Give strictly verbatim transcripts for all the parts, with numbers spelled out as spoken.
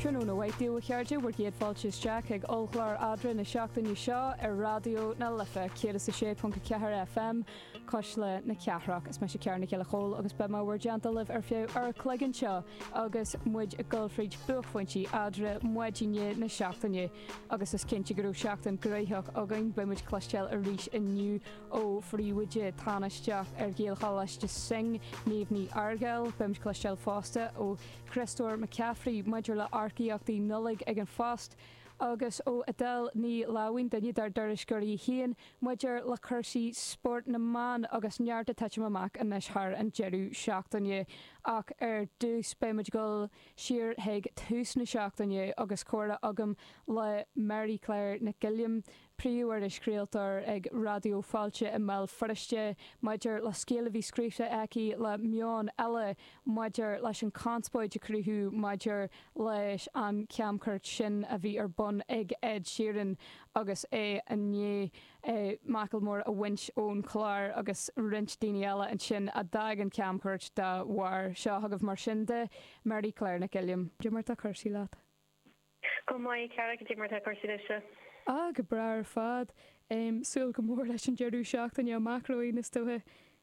Trú na bhaidíú chearde bhar géad fáilte Jack ag olchláir adra na seachtainní seo ar radio na lifa céad sa sé pont ceathar F M cos le na ceathraach is me sé cearna ceile chól agus be máhar deanta libh ar fiú ar chluigean seo agus muid a Gulfríd buchhaintí adra muidíine na seachtainne agus is cinnte gurú seachtain gréitheach agan be muid cloisteil a ríis inniu ó phríomhaide tánaisteach ar géalcha de sing níomhní argail be muid cloisteil fásta ó Christóir McCaffrey muidir le arcaíochtaí nullig ag an fást agus ó Adele ní láhain daine dar dorisgurí hían muidir le chuirsaí sport na man agus neartta taite amach in neis thar an jeú seachtainne ach ar dús be muid go siar heag tús na seachtainne agus córa agam le Mary Claire na Gilliam príúir is scríaltar ag radio fáilte i mell foriste maidir le scéala bhí scríte aici le meán eile maidir leis an canspóid de cruthú maidir leis an ceamcurt sin a bhí ar bun ag Ed Sheeran agus é ané Macklemore a winch ón chláir agus rint daine eile an sin a dag an ceamcurt de war seo agah mar sin de Mary Claire na Gilliam. Dimar a chuirsí leat. Go mai ceara go dimar a chuirsí leis. Ah, go brair fad um, súil go mór leis an jeú seachtainne a macroí na stothe.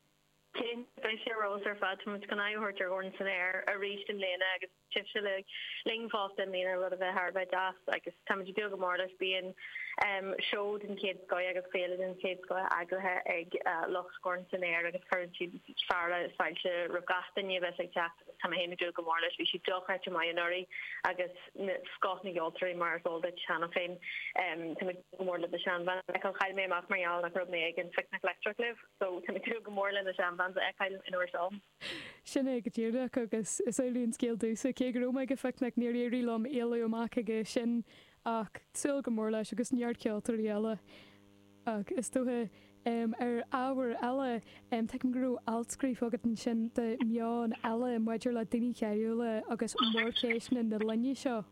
Cén bei sé rós ar fad mu gan áhairt ar orn san air a ríist an léna agus tip se le ling fást an léna rud a bheith Harbh das agus tam be go mór leis bíon um, showed in kids go agus féle in kids go aglathe ag uh, lochscorn san air agus currently fara fáilte rugasta ní bheith ag teach tam héna do go mór leis bhí si dochreite mai an orí agus scot na geoltarí mar solda chana féin um, tam go mór le the seanban ag an chail mé amach marial nach rud mé ag an fic na electric live so tam go mór le the seanban in ourself. Sinna go dtíireach agus is éíonn scéal dúsa cé gur me go feic nach níir rilum éala amach aige sin ach sul go mór leis agus neart ceoltar eile ach is tuthe um, ar áhar eile um, te gurú altscríf agad an sin de meán eile muidir le daoine ceúla agus mórcéisna na linne seo.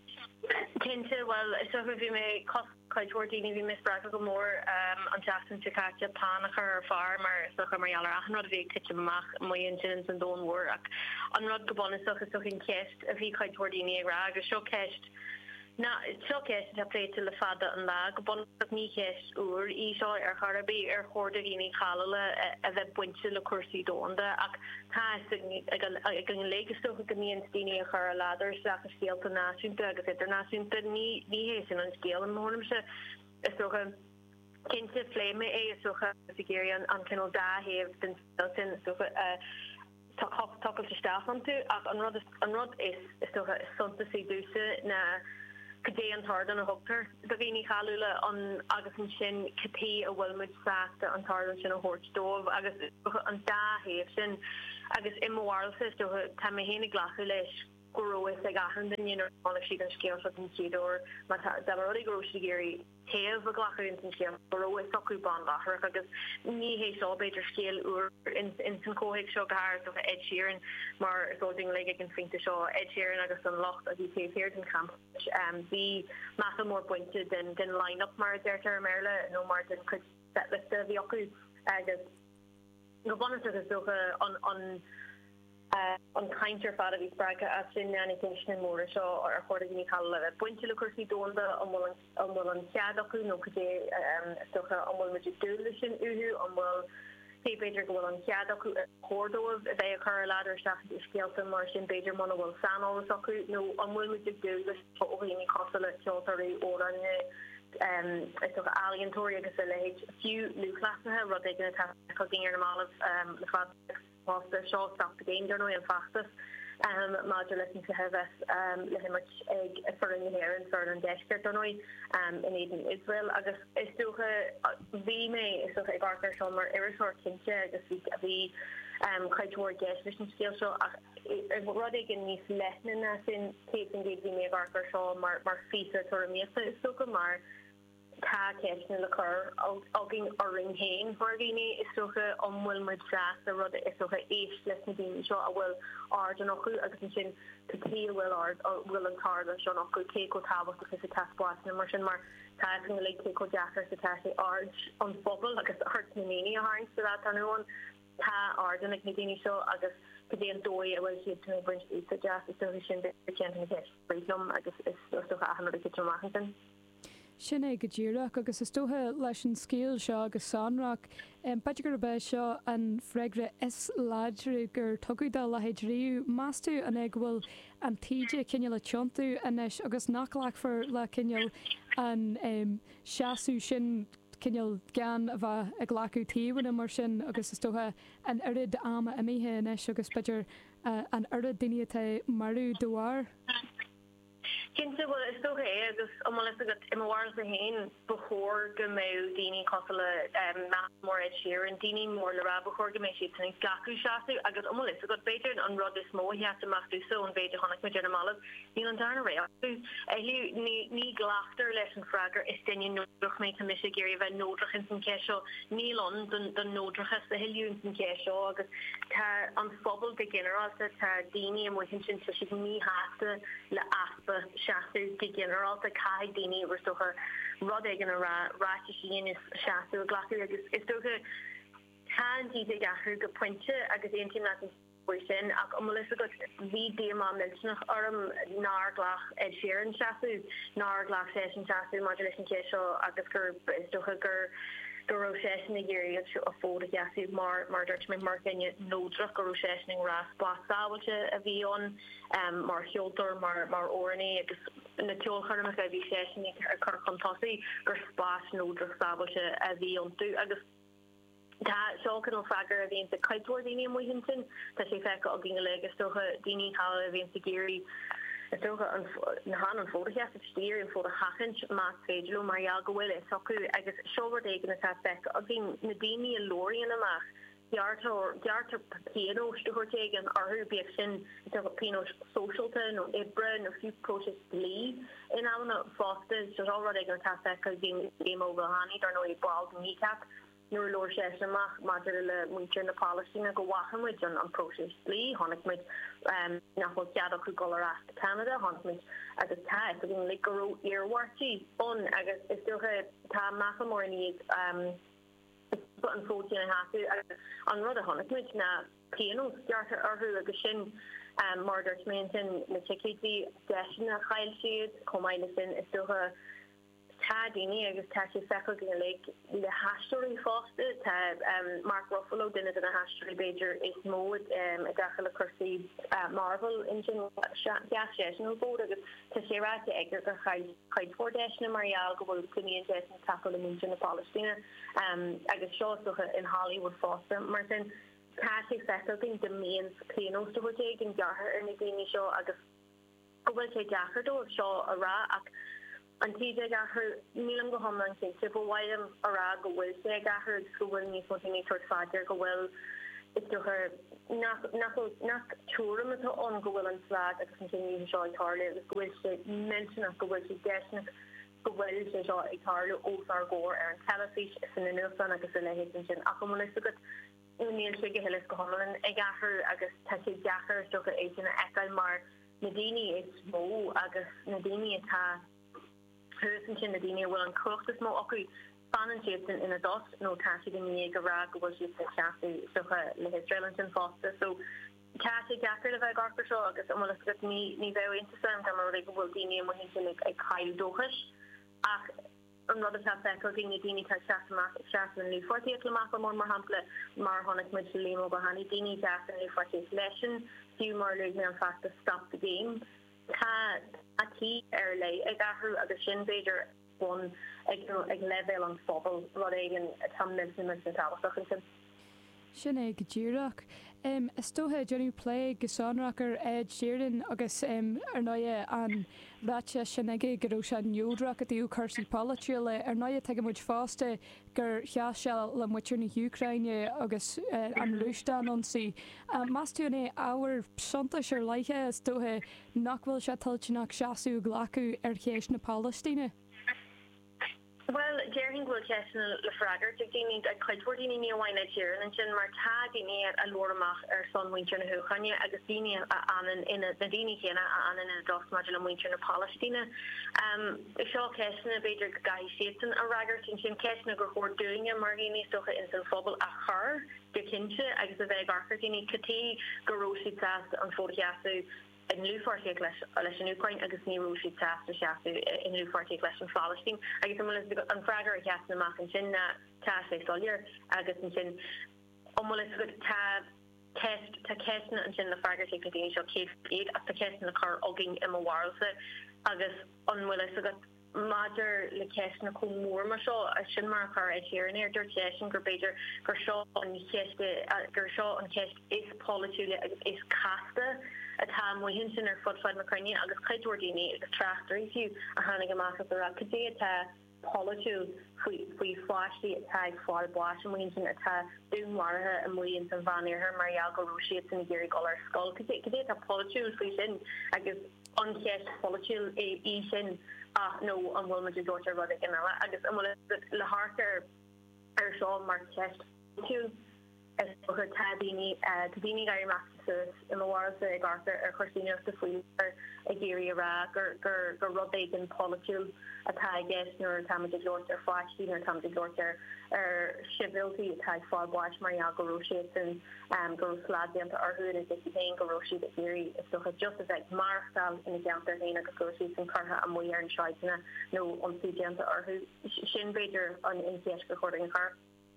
Kinte well so vi me coidordini vi mis bra go mór um, an Jackson Chicata panachar ar far mar so mar an rod vi kitach mo incidents an don war an rod gobon so so in kest a vi coidordini ra agus so kest na so kest a play le fada an la gobon ní kest oer I seo ar Harbi ar chordagini chalale a bheit buintse le cuasí donda ach tá gan legesto gomíon tíine a chur a ladder sa a scéalta náisiúnta agus internanáisiúnta ní ní hééis an scéal an mórm se is socha cinnte fléime é is socha sigéan an kin da heh den sin socha takkel se staff an tú ach an rod an rod is is socha sonta sé dúse na Cadé an tardan a hogtar da víní chalúla an agus an sin catí a bhfuilmuid saachta an tardan sin a hortdómh agus an dáhéh sin agus imhharsa do tá héna glachu leis goróis ag gahan den inar an si an scéal an sidor má da ruí gro géirí taobh a glachuún san scéal goróis soú ban lachar agus ní hé seo beidir scéal úr in san cóhéigh seo gahar do Ed Sheeran mar sóding le an finte seo Ed Sheeran agus an locht a bhí taobhhéir an camp bhí maitha mór pointe den den line-up mar deirtar méle nó mar den chu setliste bhí acu agus go bon agus socha an an Uh, an kainter fad vi spraga as sin nanation mór seo ar chordagní call le buinte le cuasí donda an an seadachu no cadé stocha an me dúle sin uhu an bhfuil sé beidir gohfuil an seadachu chordóh a bheith chur ladder seach is scéalta mar sin beidir man bhfuil sanol acu nó an bhfuil me dúle óhíní cos le teotarí ó an um is of alientóri agus a leid fiú lulasathe rud ag ta cogin ar mal um le fad Master Shaw stop the game no and fastest um modular to have us um let much egg for in here and certain desker donoi um in Eden Israel agus is still vi me is okay Garker Summer Irisor Kinche agus vi um quite toward guest vision skill so rod in níos leithna na sin tape engage me Garker Shaw mar mar fisa to me so so mar tá ceisna le chur agin oring hain Hargini is socha omhfuilmuid fras a rud is socha éis leis na daine seo a bhfuil ard an acu agus an sin catí bhfuil ard bhfuil an card an seo acu cé go tábhacht agus a taspáis na mar sin mar tá le cé go deachar sa taí ard an fphobal agus hurt na méine a haing so that anúan tá ardan ag na daoine seo agus go dtí an dói a bhfuil siad tú buint sa jazz is stocha sin cean na ceis brílumm agus is stocha a hanú go machchan. Sin é go ddíireach agus is tótha leis an scéal seo agus sanrach beidir gur bheith seo an freigre is láidre gur tugadá lehéid riú Masú an ag bhfuil an tíide cinenne le tionú inis agus nachlachfar le cinneal an seaú sin cinneal gan a bheith ag leacu tíhain mar sin agus is tótha an irid ama a míthe inis agus beidir an irid daine marú dohar. Kinte well is so hey agus omal is got im war a hain before go me dini kosle um ma more sheer and dini more la before go me she think gaku shasu agus omal is got better on rod this mo he has to master so and beter honik mit general ni an darna ra e ni ni glachter lesson frager is den no drug me commission geri van nodrach in kesho ni lon den den nodrach is the hillion in kesho agus ta on fobble beginner as ta dini and mohin sin so she ni has le aspa Shasu general the kai dini or so her rod egg and a ratishin is Shasu glassy is so her handy to get her good point agus the internet sin ach Melissa got V D man mention orm narglach Ed Sheeran Shasu narglach session Shasu modulation kesho agus gur is so her go rotation ag a fóda gasú mar mar dúirt mé mar fine nódrach go rotationing ras basáilte a bhí an mar heoltar mar mar ornaí agus na teolchar a bhí session ar chu contásaí gur spás nódrach sáilte a bhí an tú agus tá seolcan ó freagar a bhíon sa caiidúir daoine mo hintin tá sé fecha a gin le agus tócha daoine chala a bhíon sa géirí Stoga an na han an fóda heas steer in fóda hachint mas féidlo mar jaag gohfuil is socu agus seover degen a fek a gin nadini a lori an amach Diartar diartar piano stohortegen ar hu be sin a pino socialton or ibren or few process lee in an fosters so already gan ta fek a gin game over hani dar no e ball kneecap Nur loor seach ma le muintje na Palestine go wachen with an an process lee honnig mit um nach ja ku go as Canada hon mit agus ta gin le go earwarty on agus is still ta ma more need um an fo ha an rud honnig mit na piano starter arhu agus sin um murder maintain na tikiti de na chail siid komaile sin is still ta dini agus ta fecha gin le le hastory foster ta um Mark Ruffalo din in a hastory Beir is mod um a dachel cursi Marvel engine gas board agus ta sé ra egur go chaid for na Marial go kunni tackle in na Palestina um agus show in Hollywood foster Martin ta fecha gin the main piano to in gar in the dini show agus go sé dachar do show a ra An T J got her Milan go home and say civil William Ara go will say got her school me something towards father go well it's to her knock knock knock tourum to on go will and flag I continue to show Carly go will say mention go will say guess go will say show Carly over go and telefish in the new son I guess in a hit and accommodate good Neil Shiggy Hillis go home and I got her I guess take got her so that agent Echo Mar Nadini is mo I guess Nadini is ha person sin nadine will an crocht is mo oku fanan in a dot no tashi in the garag was just a chassis so le Australian foster so Cassie Jacker of I got for sure agus am got me ni very interesting am already will dini mo hin like a Kyle dohish ach another tap that cooking dini ta chassis ni forty kilometer more more hample mar honik mit limo bahani dini chassis ni forty lesson few more league me fast to stop the game Tá a tí ar lei ag gahrú agus sin beidir bun ag ag level an fphobal rud éigen tam na talach sin. Sin é go ddíireach. Um, is tóthe Johnny Play go Sonracher Ed Sheeran agus um, ar noie an ráte sin aige go raibh se neodrach a dtíú chusaí Palatrial le ar noie teige muid fásta gur cheaseil le muir na Ucraine agus uh, an Lúistáin ansaí. Um, Mas tú é áhar seanta ar leiche is tóthe nach bhfuil se tiltteach seaú ghlacu ar chéis na Palestíine. Well, Jerry will test le fragger to gain a quite ni wine here and Jen Marta dini a lormach er son winter na Hukanya Agostini an in a Nadini Kena an in a dos module winter na Palestina. Um Shaw Keston a Bader guy Satan a ragger tin Jim Keston go for doing a Margini stocha in some fobble a her de kinche agus a veg arcini Kati Garoshi Tas and Fotiasu. In Lufarty English, unless a new coin, I guess new sheet task to shaft in Lufarty English and Palestine. I guess I'm going to on Fragger, I guess, the Mac and Chin, task I saw here. I guess in Chin, almost a good tab test to Keston and Chin the Fragger taking the initial case eight after Keston the car ogging in a while. So I guess on Willis, I got Major Le Keston a cool more marshal, I shouldn't mark her edge here and there, Dirt Keston, Gerbader, Gershaw, and Kest, Gershaw, and Kest is Politude, is Casta. A time we hinted our foot fed McCartney, I guess quite ordinary, the tractor, if you are handing a massive around, could they attack Politude, we flash the attack for Bosch, and we hinted attack Doom Warha, and we in some Van near her, Marielle Garoshi, it's in the Gary Goller skull, could they attack Politude, we in, I guess, uncast Politude, a Ethan, ah, no, on Wilma daughter, but again, I guess, I'm going to the Harker, or Shaw, Mark Chest, too. As her Tabini, Tabini Gary Maxis in the wars of Arthur or Corsino the Fleet or a Gary Iraq or Gur Rubig and Politul, a Tag Guest or Tammy Lord or Flashy or Tammy Lord or Chivalry, Tag Fog Watch, Marielle Garoshi and um Go Slad them or who is this thing Garoshi the Gary is still just as like Marcel in the Janta Hena Garoshi and Carha and we are in China, no on the Janta or who Shin Bader on N C S recording car.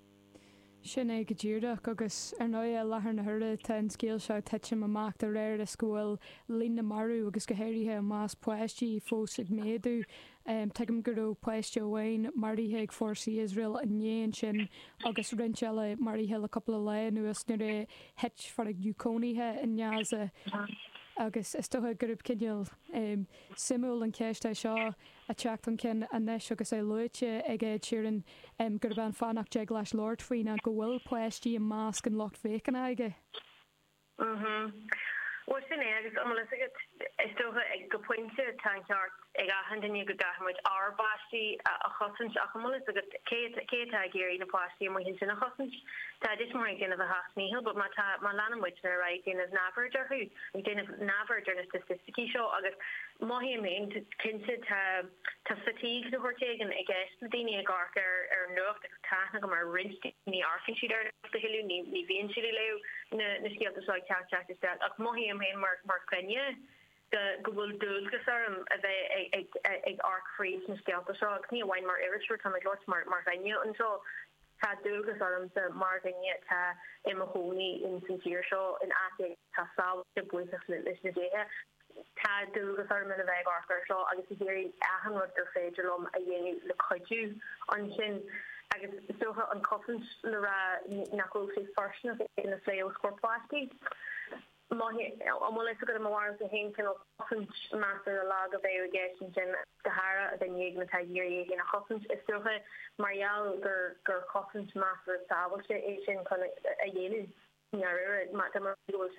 Sin é go dúireach agus ar nó lethar na thuire tá an scéal seo teitse amach de réir a scóil lína marú agus go héirithe más poisttí fós ag méadú. Um, Tuigim go raibh poiste bhhain maríthe ag fórsaí Israel a nnéan sin agus rinte le maríthe le coppla le nuas nu ré het far ag Ucóníthe in neasa. Agus is tótha gurb cinneal um, simú an ceiste seo a teach an cin a neis agus é luite ag é tíann um, gurb an fannach de leis Lord faoine go bhfuil poisttí an másc an locht fécin aige. Mhm. Well, sin é agus am is tótha ag go pointe tanart ag a handaní go gahamid arbáistí a chosint a chumla agus cé a géirí na páistí mo hin sin a chosint. Tá dis mar gin a hasníhil, but má má lanamid na right in is naverder hu ag déana naverder na statisticí seo agus maihí mé cinnte tá tá fatigue na hortégan ag gist na daine ag arcar ar nucht agus tána go mar rinstí ní arcin siad ar de hiú ní ní bhíonn siad le na na scialta seo teach teach is that ach maihí am hen mar mar crenne go bhfuil dúilgus arm a bheith ag ag arc freeze na scialta seo ach ní bhhain mar irisú tá glót mar mar crenne an seo tá dúilgus arm sa mar crenne tá imachóní in san tíir seo in áte tá sáil de buintach leis na déthe tá dúilgus arm in a bheith arcar seo agus i ddéirí ahan rud gur féidir lom a dhéanú le coidú an sin agus socha an cofint le ra nachó sé farsna in na léo scorpáistí. Amol is go mar a hen kin often master a lag of irrigation sin Sahara den je na tagéri in a chofint is stocha Marielle gur gur chofint master established Asian kind a yenu nar mat or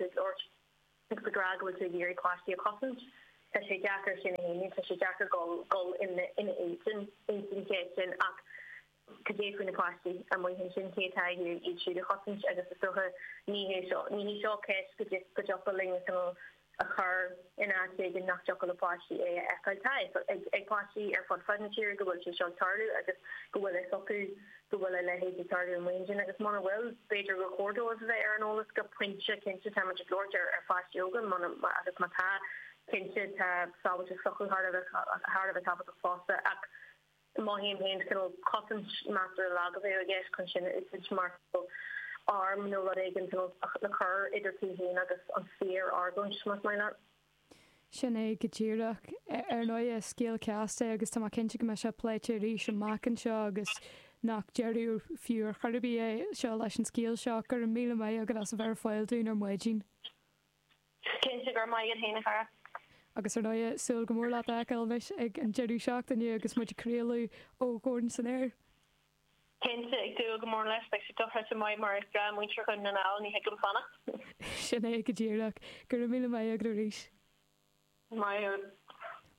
the grag was a very quasi a chofint ta sé jacker sin hen ta sé jacker go go in the in Asian Asian kitchen up Cadé na plastic a mo hin sin té taú i siú de chofint agus socha ní seo ní seo ceis go go joling a chur in á gin nach jo le plasí é eáiltá ag plasí ar fod fadnatíir go bhfuil se seo tarú agus go bhfuil soú go bhfuil le héidir tarú muin agus mana bhfuil beidir recordó a bheith ar an ólas go puinte cinnte tam glóir ar fast yoga man agus matá cinnte tá sábal sochu hard hard a tap a fásta ach Mahim Haines can cotton master lag of a guess consin it's marketable arm no what until the car either agus on fear or going to smash my not. Sin é go dtíireach ar nó a scéal ceasta agus tá cinnte go me se pléite rí sem macan seo agus nach deirú fiúr charbí é seo leis an scéal seo gur an míle mé agus as a bhar fáil dún ar muidín. Cinnte gur mai an héna chara. Agus ar nóid súil go mór le eilbis ag an deirú seach aniu agus muidirréalú ó Gordon san air. Cinnte ag dú go mór leis be si dochre sem mai mar gra muintre chun na ná ní heglum fanna. Sin é go ddíireach gur mí mé a gur ríis. Mai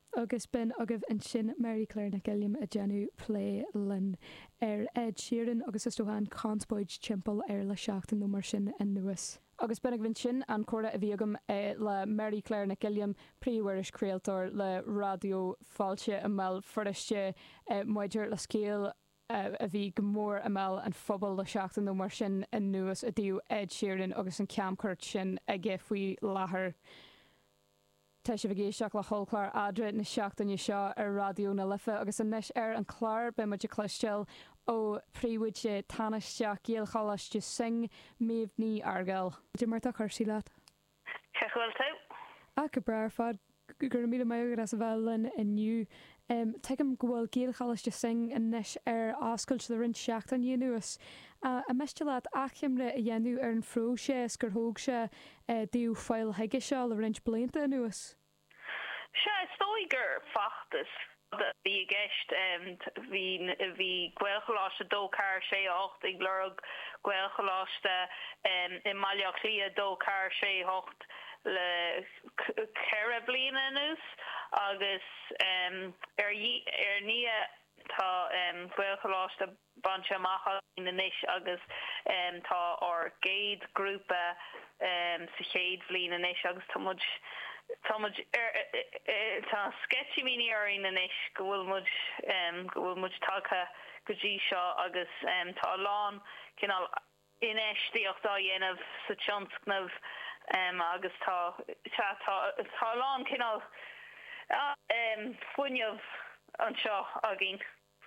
agus ben agah an sin Mary Claire na Gilliam a genú play lin ar Ed Sheeran agus is stohan Consboid Chimple ar le seachtain nó mar sin in nuas. Agus ben vin sin an córa a bhíagam eh, le Mary Claire na Gilliam príomhairis creaaltar le radio fáilte a mell foriste eh, muidir le scéal Uh, a bhí gomór a mell an phobal le seachtain nó mar sin in nuas a dtíú Ed Sheeran agus an ceamcurt sin ige faoi láthair. Tá sé bhgéisteach le hallclár adra na seachtain seo ar radio na lifa agus an neis ar an chlár be muidir cléisteil ó príomhúid sé tanisteach géal chalaiste sing méomh ní argail. Dí mar a chuirsí leat? Chehfuil tú? A go breir fad gur mí mé as a bhelinn inniu. Um, Teigem gohfuil géal chalaiste sing in neis ar ascailt le rinn seachtain dhéanúas. Uh, a meiste leat achimre a dhéanú ar an fró sé gur thóg sé uh, díú fáil heige se le rint blianta anuas. Se stoi gur fachtas bhí gist bhí gweilchaláiste dócar sé ocht ag glorug gweilchaláiste i maileach lia dócar sé ocht le ceire bliana anús agus um, ar nia tá um, gweilchaláiste banse macha na níis agus um, tá ar géad grúpa um, sa chéad bliana níis agus tá muid tá muid tá sketchy mini ar na níis go bhfuil muid um, go bhfuil muid taka go dtí seo agus um, tá lán cinál inéistíocht á dhéanamh sa tionscnamh um, agus tá tá lán cinál um, fuinneamh an seo a gin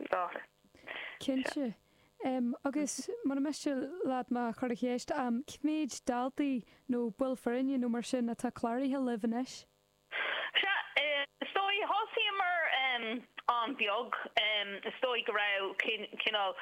Cinse um, agus mar meiste leat má chuir chéist am cméid daltaí nó bhfuil farinne nó mar sin a tá chláirithe livanis? Se stoi hosíar um, an beag um, stoi go rah cinál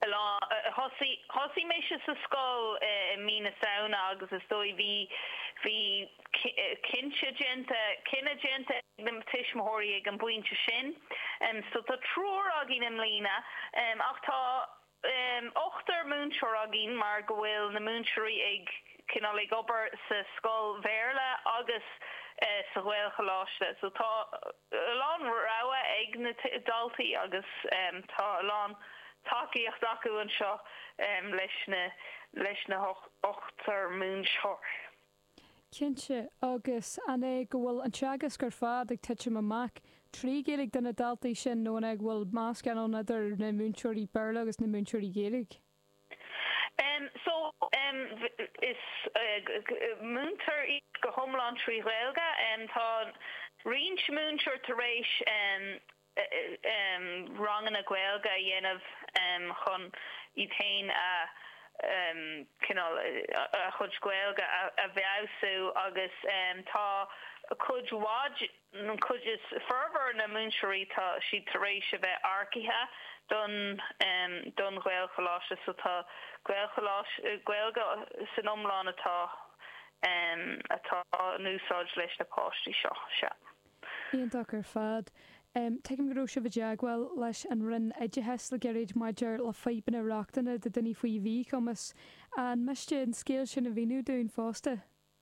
hosí méise sa scóil i mína saona agus stoi bhí hí cinse genta cinna genta nim tiismóirí ag an buinte sin um, so tá trúr a gin an lína um, ach tá um, ochtar múnseir a gin mar go bhfuil na múnseirí ag cinál ag obair sa scóil bhéirle agus uh, sa ghailchaláiste so tá lán raha ag na daltaí agus um, tá lán takeíocht acu an seo um, leis na leis na ochtar múnseir. Cinse agus an é go bhfuil an teagas gur fád ag tuite amach trí géalaigh duna daltaí sin nó ag bhfuil más gan idir na múnseirí beirle agus na múnseirí géalaigh. Um, so um, is uh, múntar go homlan trí réilga an tá rins múnseir tar rééis um, um, rangan a gweilga dhéanamh um, chun i tain a um, kinál a chud gweilga a bheabhsú agus um, tá chud wad chud is fervor na múnseirí tá si tar rééis a bheith arcithe don um, don gweilchaláiste so tá gweilga san omláin atá um, atá núsáid leis na páistí seo se. Íonach ar fad. Um, Teigem goró se bh deaghfuil leis an rinn ide hes le geréid maidir le feiban areachtainna de duine faoi bhí chumas an meiste an scéal sin a bhíú dún fásta.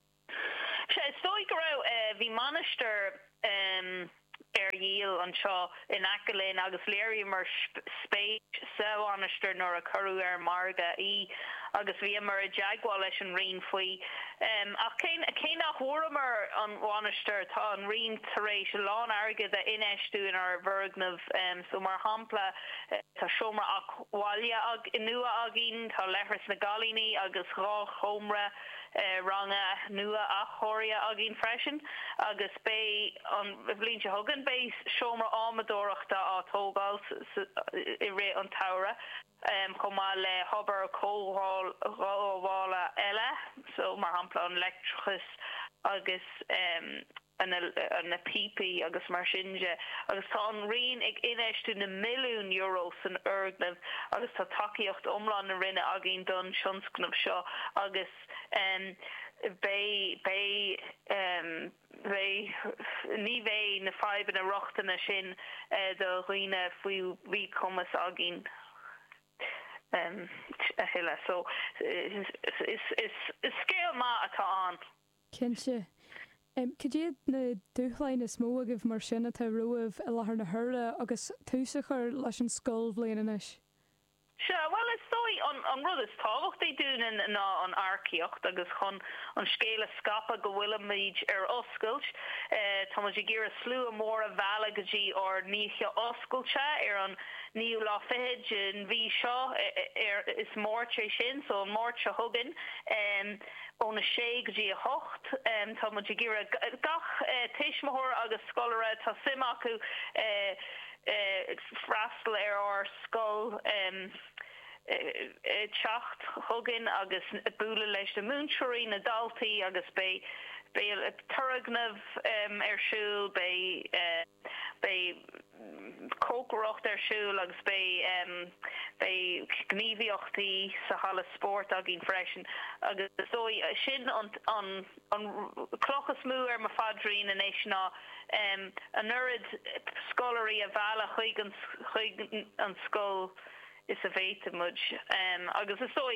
Se stoi go raibh bhí manister um, ar díal an seo in acalén agus léirí mar spéis saoanister nor a choú ar marga í agus bhí mar a deagháil leis an rion faoi. Um, ach cé nach thuramar an bháinisteir tá an rion tar éis lán airgid a inéisú in ar bhirgnamh um, so mar hampla uh, tá siomra ach bháile ag nua a gin tá lehras na galíní agus rá chomra Uh, ranga nua a choria a gin freisin agus bé an bblinte hogan bé siomra ámadóireachta á tógáil i ré an tara um, chumá le hobar cóhála eile so mar hampla an electrichus agus um, an na pipi agus mar sinse agus tá an rion ag inéisú na milliún euro san urgnamh agus tá takeíocht omláin na rinne a gin don sionscnamh seo agus um, bé bé um, bé ní bhé na feiban a rochtainna sin uh, do roioine faoi bhí cumas a gin um, a hiile so is is is is scéal má atá an. Cinse. Céad na dúchlein is mó a gibh mar sin atá roimh a lethar na thura agus túsa chur leis an scoil bbliananis. Sure, well it's dói an an rud is táhacht é dún ná an arcíocht agus chun an scéile scapa go bhfuil míid ar oscailt tá muid gur a slú a mór a bheala gotí or níche oscailte ar an níú lá fiid in bhí seo ar is mórte sin so an mórte thugan ón na sé gotí a hocht tá muid gur gach téismthór agus scoláire tá sim acu freastal ar or scoil teacht thugan agus búla leis na múntúirí na daltaí agus bé bé turagnamh ar siúl bé bé cócrocht ar siúl agus bé bé gníomhíochtaí sa hala sport a gin freisin agus dói sin an an an clochas mú ar ma fadrín in éis ná an nurid scolarí a bheala chuig an chuig an scóil is a bhéite muid um, agus is dói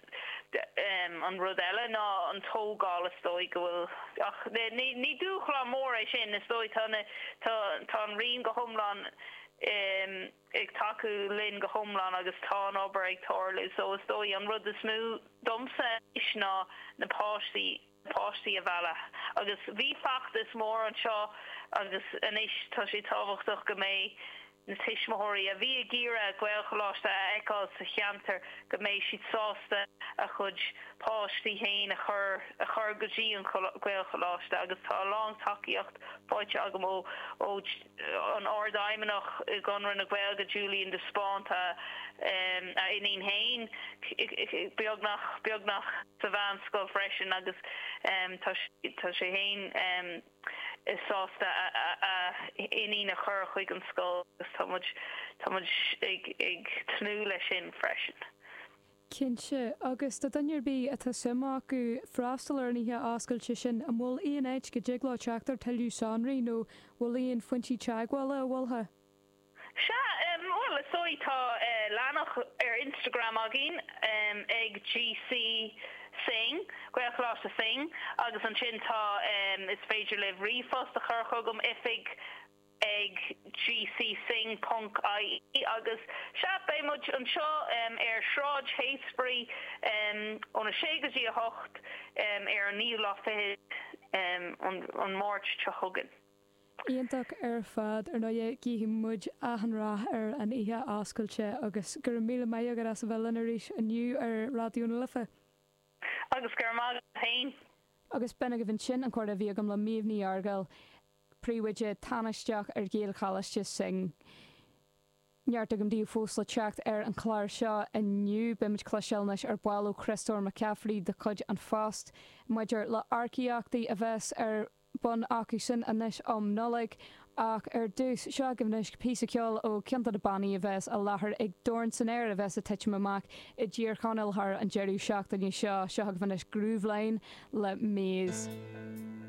um, an rud eile ná an tógáil is dói go bhfuil ach ní ní dúchlá mór é sin is dói tá tá an rion go thomláin um, ag taú linn go thomláin agus tá an obair ag tarlú so is dói an rud is smú domsa is ná na páistí páistí a bheala agus bhí facht is mór an seo agus inis tá sé táhachtach go mé na tiismóirí a bhí a gíre a gcuilcholáiste eáil sa cheantar go méid siad sásta a chud páistí héin a chur a chur gotí an gcuilcholáiste agus tá lán takeíocht fáilte agam ó ó an ordaimimeach i gconran na gcuilga Julian de Spánta um, a iníon héin beagnach beagnach sa bhean scoil freisin agus um, tá sé héin um, is sásta iní na chur chuig an scoil agus támuid ag ag tnú lei sin freisin. Cinse agus tá dainir bí atá sima acu freastal ar níthe ascailte sin a bhfuil íon éid go déaghlá teachtar talú sanraí nó bhfuil íon fointí teagháile a bhilthe? Se bhfuil is sóí tá leanach ar Instagram a gin ag G C sing gweichlás a sing agus an sin tá um, is féidir le rifos a chur chugam ifig ag G C sing punk I E agus se bé muid an seo um, ar shráid Haysbury um, ón a ségadí a hocht um, ar an níú lá fiid um, an, an máirt te thugan. Íontach ar fad ar nó gíhí muid ahanrá ar an ihe ascailte agus gur mí mé agur as a bheith lenaríis aniu ar radioúna lifa. Agus gur má hain. Agus benna go bhín sin an chuir a bhí agam le míomhní argail príomhaide tanisteach ar géal chalaiste sing. Neart agam díú fós le teacht ar an chláir seo aniu beimiid cloisiilneis ar Bualú Christóir McCaffrey de chud an fast maidir le arciíochtaí a bheits ar bun acu sin anis am nolig ach ar dús seo gomnis písa ceol ó cinnta de baní a bheits a láthair ag dorn san air a bheits a teite amach i ddír chanilthar an jeirú seach a ní seo seo bhanis grúbhlein le méz.